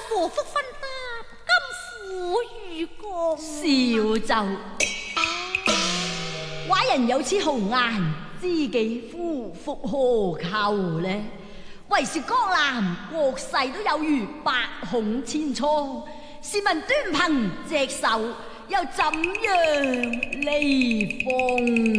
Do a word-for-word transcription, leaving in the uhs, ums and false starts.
何福分得金虎與共？ 少就寡人有此豪顏，知己夫復何求呢？為是江南國勢都有如百孔千瘡，試問端憑隻手又怎樣離鳳？